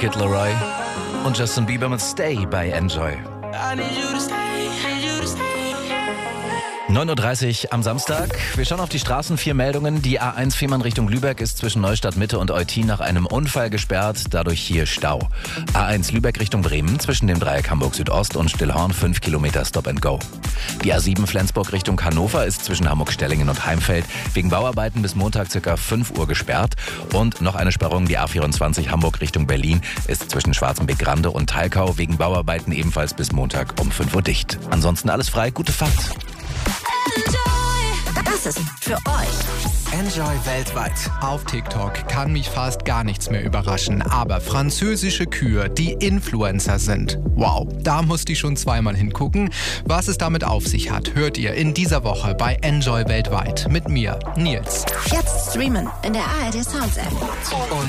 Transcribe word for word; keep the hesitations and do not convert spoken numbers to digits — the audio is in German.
Kid Laroi und Justin Bieber mit Stay bei Enjoy. neun Uhr dreißig am Samstag. Wir schauen auf die Straßen. Vier Meldungen. Die A eins Fehmarn Richtung Lübeck ist zwischen Neustadt Mitte und Eutin nach einem Unfall gesperrt. Dadurch hier Stau. A eins Lübeck Richtung Bremen zwischen dem Dreieck Hamburg Südost und Stillhorn fünf Kilometer Stop and Go. Die A sieben Flensburg Richtung Hannover ist zwischen Hamburg-Stellingen und Heimfeld wegen Bauarbeiten bis Montag ca. fünf Uhr gesperrt. Und noch eine Sperrung. Die A vierundzwanzig Hamburg Richtung Berlin ist zwischen Schwarzenbeck-Grande und Talkau wegen Bauarbeiten ebenfalls bis Montag um fünf Uhr dicht. Ansonsten alles frei. Gute Fahrt. Das ist für euch Enjoy weltweit. Auf TikTok kann mich fast gar nichts mehr überraschen, aber französische Kühe, die Influencer sind. Wow, da musste ich schon zweimal hingucken. Was es damit auf sich hat, hört ihr in dieser Woche bei Enjoy weltweit mit mir, Nils. Jetzt streamen in der A R D Sounds App. Und